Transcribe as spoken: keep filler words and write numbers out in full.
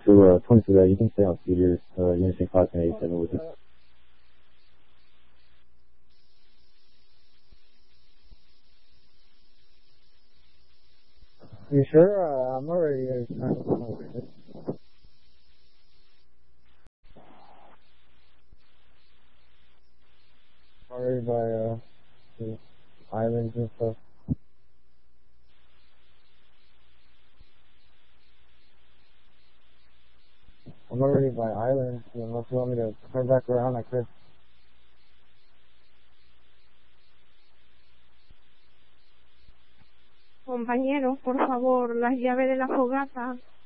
to uh, twenty so that you can stay on Cedar, uh, Unit Saint five ten eighty-seven with it. You sure? Uh, I'm already uh, trying to find out with it. Already by uh, the islands and stuff. I'm already by islands, so unless you want me to turn back around, I could. Compañero, por favor, las llaves de la fogata.